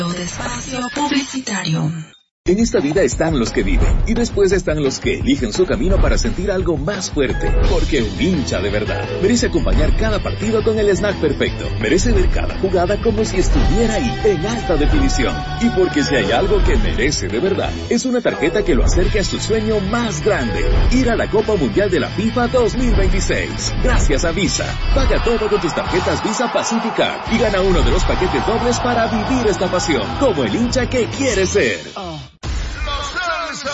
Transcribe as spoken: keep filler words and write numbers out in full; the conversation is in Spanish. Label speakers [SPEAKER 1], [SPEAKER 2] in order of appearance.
[SPEAKER 1] Espacio publicitario.
[SPEAKER 2] En esta vida están los que viven y después están los que eligen su camino para sentir algo más fuerte. Porque un hincha de verdad merece acompañar cada partido con el snack perfecto. Merece ver cada jugada como si estuviera ahí, en alta definición. Y porque si hay algo que merece de verdad, es una tarjeta que lo acerque a su sueño más grande. Ir a la Copa Mundial de la FIFA dos mil veintiséis. Gracias a Visa. Paga todo con tus tarjetas Visa Pacific Card y gana uno de los paquetes dobles para vivir esta pasión, como el hincha que quiere ser.